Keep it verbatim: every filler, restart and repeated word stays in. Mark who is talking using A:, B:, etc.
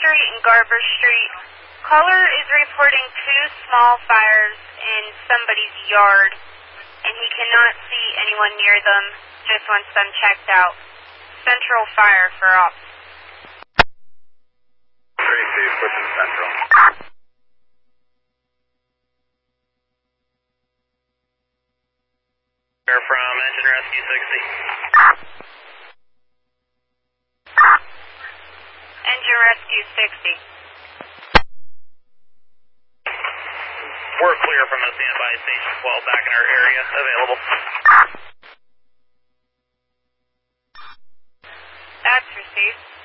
A: Street and Garber Street. Caller is reporting two small fires in somebody's yard, and he cannot see anyone near them, just wants them checked out. Central Fire for ops.
B: Tracy, switching Central. Here from Engine Rescue sixty.
A: Engine Rescue sixty.
B: We're clear from a standby station twelve back in our area, available.
A: That's received.